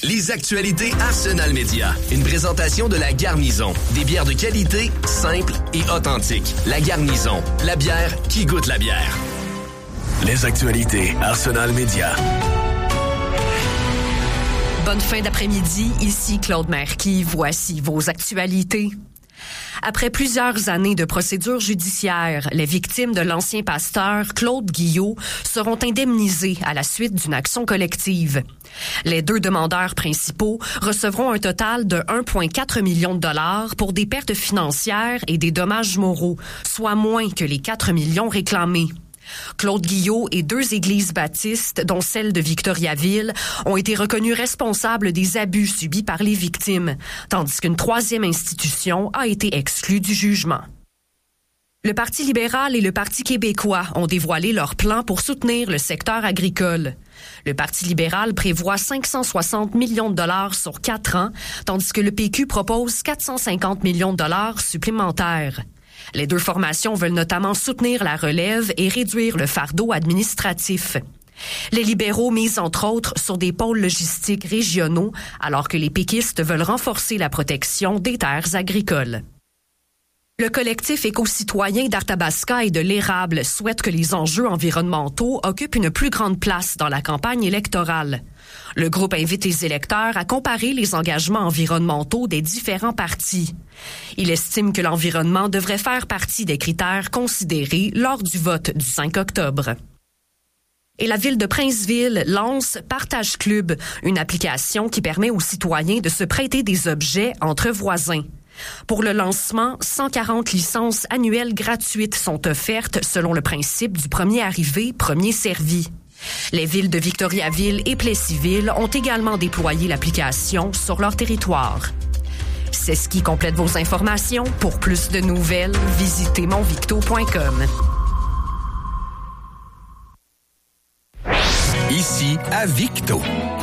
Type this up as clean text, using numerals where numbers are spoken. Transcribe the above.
Les actualités Arsenal Média. Une présentation de La Garnison. Des bières de qualité, simples et authentiques. La Garnison. La bière qui goûte la bière. Les actualités Arsenal Média. Bonne fin d'après-midi, ici Claude Merqui. Voici vos actualités. Après plusieurs années de procédures judiciaires, les victimes de l'ancien pasteur Claude Guillot seront indemnisées à la suite d'une action collective. Les deux demandeurs principaux recevront un total de 1,4 million de dollars pour des pertes financières et des dommages moraux, soit moins que les 4 millions réclamés. Claude Guillot et 2 églises baptistes, dont celle de Victoriaville, ont été reconnus responsables des abus subis par les victimes, tandis qu'une 3e institution a été exclue du jugement. Le Parti libéral et le Parti québécois ont dévoilé leur plan pour soutenir le secteur agricole. Le Parti libéral prévoit 560 millions de dollars sur 4 ans, tandis que le PQ propose 450 millions de dollars supplémentaires. Les deux formations veulent notamment soutenir la relève et réduire le fardeau administratif. Les libéraux misent entre autres sur des pôles logistiques régionaux, alors que les péquistes veulent renforcer la protection des terres agricoles. Le collectif éco-citoyen d'Arthabasca et de l'Érable souhaite que les enjeux environnementaux occupent une plus grande place dans la campagne électorale. Le groupe invite les électeurs à comparer les engagements environnementaux des différents partis. Il estime que l'environnement devrait faire partie des critères considérés lors du vote du 5 octobre. Et la ville de Princeville lance Partage Club, une application qui permet aux citoyens de se prêter des objets entre voisins. Pour le lancement, 140 licences annuelles gratuites sont offertes selon le principe du premier arrivé, premier servi. Les villes de Victoriaville et Plessisville ont également déployé l'application sur leur territoire. C'est ce qui complète vos informations. Pour plus de nouvelles, visitez monvicto.com. Ici à Victo.